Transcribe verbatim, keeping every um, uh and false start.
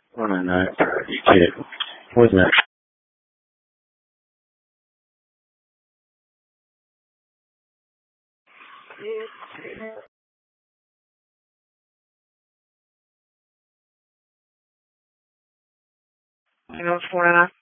one nine nine. You kid. What's that? You know, four nine nine.